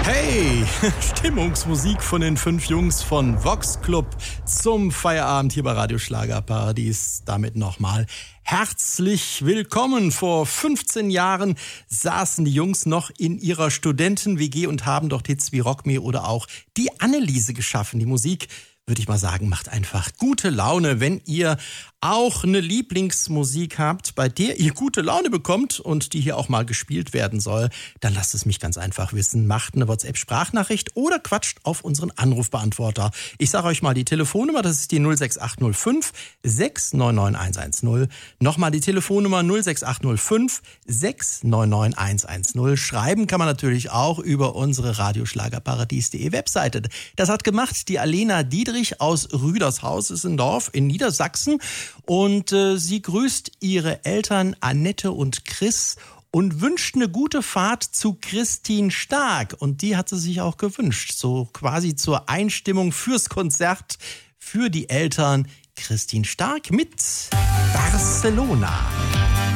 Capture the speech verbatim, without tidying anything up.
Hey, Stimmungsmusik von den fünf Jungs von Vox Club zum Feierabend hier bei Radio Schlagerparadies. Damit nochmal herzlich willkommen. Vor fünfzehn Jahren saßen die Jungs noch in ihrer Studenten-W G und haben dort Hits wie Rock Me oder auch die Anneliese geschaffen. Die Musik, würde ich mal sagen, macht einfach gute Laune. Wenn ihr auch eine Lieblingsmusik habt, bei der ihr gute Laune bekommt und die hier auch mal gespielt werden soll, dann lasst es mich ganz einfach wissen. Macht eine WhatsApp-Sprachnachricht oder quatscht auf unseren Anrufbeantworter. Ich sage euch mal die Telefonnummer, das ist die null sechs acht null fünf sechs neun neun eins eins null. Nochmal die Telefonnummer null sechs acht null fünf sechs neun neun eins eins null. Schreiben kann man natürlich auch über unsere radioschlagerparadies punkt de Webseite. Das hat gemacht die Alena Diedrich aus Rüdershaus, ist ein Dorf in Niedersachsen. Und äh, sie grüßt ihre Eltern Annette und Chris und wünscht eine gute Fahrt zu Christine Stark. Und die hat sie sich auch gewünscht, so quasi zur Einstimmung fürs Konzert für die Eltern. Christine Stark mit Barcelona.